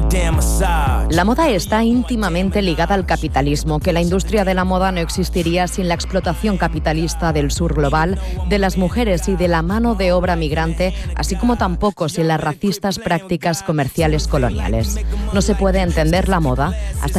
La moda está íntimamente ligada al capitalismo, que la industria de la moda no existiría sin la explotación capitalista del sur global, de las mujeres y de la mano de obra migrante, así como tampoco sin las racistas prácticas comerciales coloniales. No se puede entender la moda hasta